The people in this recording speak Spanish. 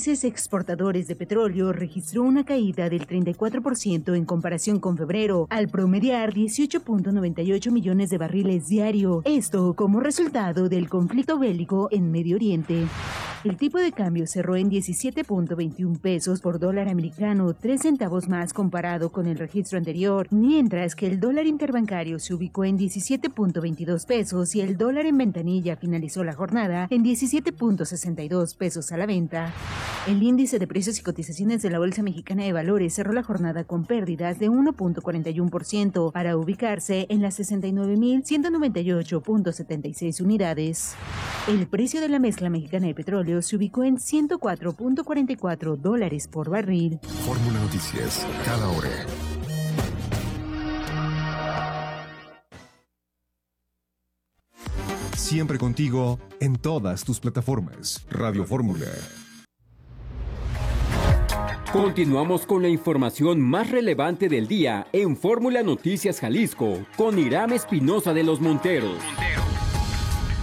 países exportadores de petróleo registró una caída del 34% en comparación con febrero, al promediar 18.98 millones de barriles diario. Esto como resultado del conflicto bélico en Medio Oriente. El tipo de cambio cerró en 17.21 pesos por dólar americano, 3 centavos más comparado con el registro anterior, mientras que el dólar interbancario se ubicó en 17.22 pesos y el dólar en ventanilla finalizó la jornada en 17.62 pesos a la venta. El índice de precios y cotizaciones de la Bolsa Mexicana de Valores cerró la jornada con pérdidas de 1.41% para ubicarse en las 69.198.76 unidades. El precio de la mezcla mexicana de petróleo se ubicó en $104.44 por barril. Fórmula Noticias, cada hora. Siempre contigo en todas tus plataformas. Radio Fórmula. Continuamos con la información más relevante del día en Fórmula Noticias Jalisco con Irán Espinosa de los Monteros.